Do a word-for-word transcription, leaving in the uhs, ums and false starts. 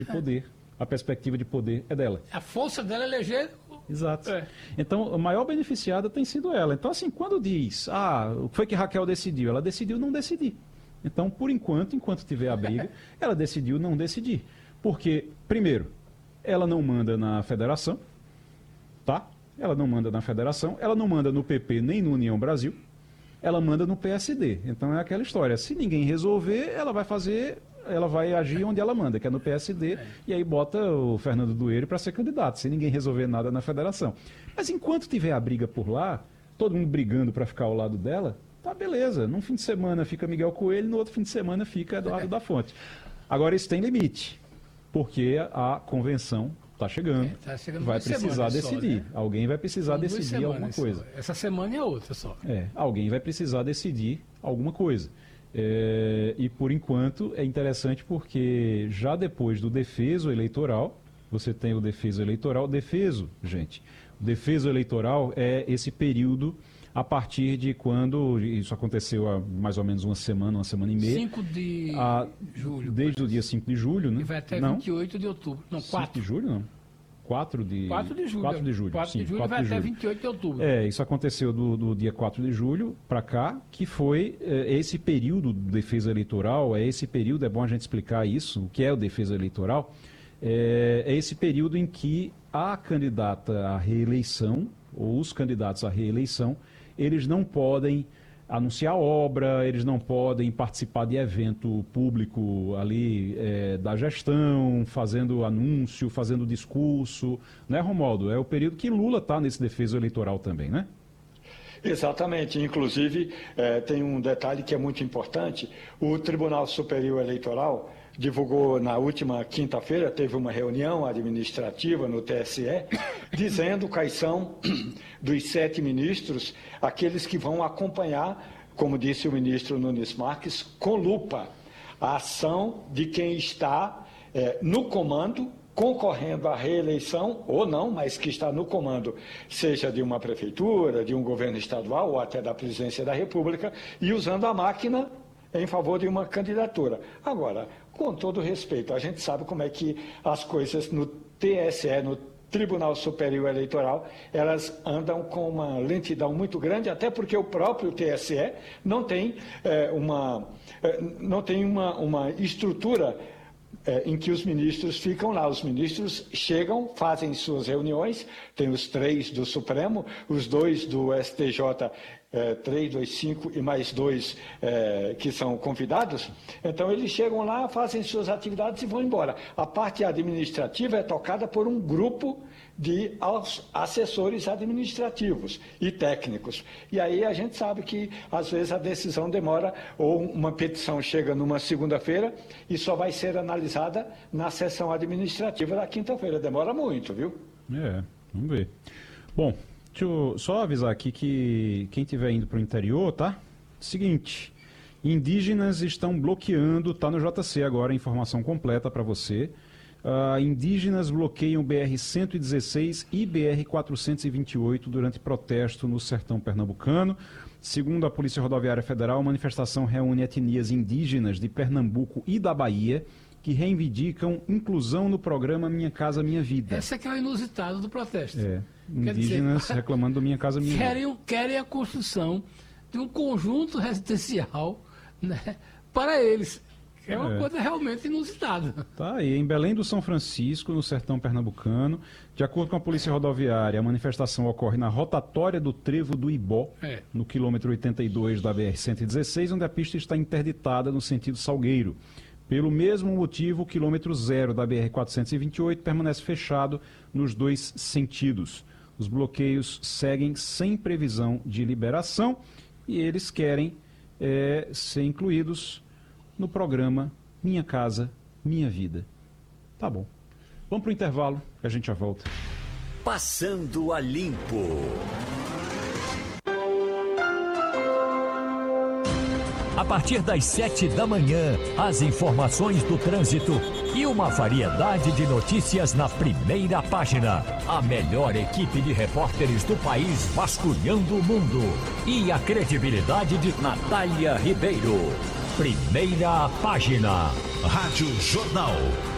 de poder, a perspectiva de poder é dela. A força dela é eleger... Exato. É. Então, a maior beneficiada tem sido ela. Então, assim, quando diz, ah, o que foi que Raquel decidiu? Ela decidiu não decidir. Então, por enquanto, enquanto tiver a briga, ela decidiu não decidir. Porque, primeiro, ela não manda na federação, tá? Ela não manda na federação, ela não manda no P P nem no União Brasil, ela manda no P S D. Então, é aquela história. Se ninguém resolver, ela vai fazer... ela vai agir onde ela manda, que é no P S D, é. E aí bota o Fernando Dueiro para ser candidato, sem ninguém resolver nada na federação. Mas enquanto tiver a briga por lá, todo mundo brigando para ficar ao lado dela, tá beleza. Num fim de semana fica Miguel Coelho, no outro fim de semana fica Eduardo é. da Fonte. Agora isso tem limite, porque a convenção está chegando, é, tá chegando vai precisar decidir. Só, né? Alguém vai precisar São decidir alguma coisa. Só. Essa semana é outra só. É, alguém vai precisar decidir alguma coisa. É, e por enquanto é interessante porque já depois do defeso eleitoral, você tem o defeso eleitoral, defeso, gente, o defeso eleitoral é esse período a partir de quando, isso aconteceu há mais ou menos uma semana, uma semana e meia. cinco de a, julho. Desde o dia cinco de julho, né? E vai até não, vinte e oito de outubro. Não, quatro. cinco de julho não. quatro de, quatro de julho. quatro de julho, quatro sim, de julho quatro vai de até julho. vinte e oito de outubro. É, isso aconteceu do, do dia quatro de julho para cá, que foi é, esse período de defesa eleitoral, é esse período, é bom a gente explicar isso, o que é o defesa eleitoral, é, é esse período em que a candidata à reeleição, ou os candidatos à reeleição, eles não podem anunciar obra, eles não podem participar de evento público ali é, da gestão, fazendo anúncio, fazendo discurso, né, Romualdo? É o período que Lula está nesse defeso eleitoral também, né? Exatamente. Inclusive, é, tem um detalhe que é muito importante. O Tribunal Superior Eleitoral divulgou na última quinta-feira, teve uma reunião administrativa no T S E, dizendo quais são dos sete ministros aqueles que vão acompanhar, como disse o ministro Nunes Marques, com lupa a ação de quem está é, no comando, concorrendo à reeleição, ou não, mas que está no comando, seja de uma prefeitura, de um governo estadual ou até da presidência da República, e usando a máquina em favor de uma candidatura. Agora, com todo respeito, a gente sabe como é que as coisas no T S E, no Tribunal Superior Eleitoral, elas andam com uma lentidão muito grande, até porque o próprio T S E não tem, é, uma, é, não tem uma, uma estrutura É, em que os ministros ficam lá. Os ministros chegam, fazem suas reuniões, tem os três do Supremo, os dois do S T J, é, três, dois, cinco e mais dois é, que são convidados. Então eles chegam lá, fazem suas atividades e vão embora. A parte administrativa é tocada por um grupo de assessores administrativos e técnicos. E aí a gente sabe que, às vezes, a decisão demora, ou uma petição chega numa segunda-feira e só vai ser analisada na sessão administrativa da quinta-feira. Demora muito, viu? É, vamos ver. Bom, deixa eu só avisar aqui que quem estiver indo para o interior, tá? Seguinte, indígenas estão bloqueando, tá no J C agora a informação completa para você. Uh, indígenas bloqueiam B R cento e dezesseis e B R quatrocentos e vinte e oito durante protesto no sertão pernambucano. Segundo a Polícia Rodoviária Federal, a manifestação reúne etnias indígenas de Pernambuco e da Bahia que reivindicam inclusão no programa Minha Casa Minha Vida. Esse é que é o inusitado do protesto. É, indígenas dizer, reclamando do Minha Casa Minha querem, Vida. Querem a construção de um conjunto residencial, né, para eles. É uma é. coisa realmente inusitada. Tá, e em Belém do São Francisco, no sertão pernambucano, de acordo com a Polícia Rodoviária, a manifestação ocorre na rotatória do Trevo do Ibó, é. no quilômetro oitenta e dois da B R cento e dezesseis, onde a pista está interditada no sentido Salgueiro. Pelo mesmo motivo, o quilômetro zero da B R quatrocentos e vinte e oito permanece fechado nos dois sentidos. Os bloqueios seguem sem previsão de liberação e eles querem é, ser incluídos no programa Minha Casa, Minha Vida. Tá bom. Vamos para o intervalo, que a gente já volta. Passando a Limpo. A partir das sete da manhã, as informações do trânsito e uma variedade de notícias na primeira página. A melhor equipe de repórteres do país vasculhando o mundo. E a credibilidade de Natália Ribeiro. Primeira página. Rádio Jornal.